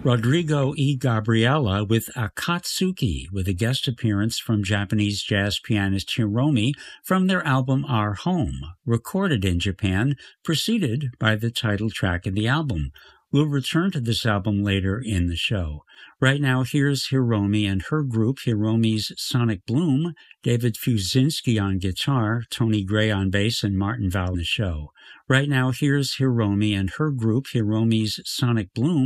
Rodrigo E. Gabriela with Akatsuki, with a guest appearance from Japanese jazz pianist Hiromi from their album Our Home, recorded in Japan, preceded by the title track of the album. We'll return to this album later in the show. Right now, here's Hiromi and her group, Hiromi's Sonic Bloom, David Fuzinski on guitar, Tony Gray on bass, and Martin Val on the show. Right now, here's Hiromi and her group, Hiromi's Sonic Bloom.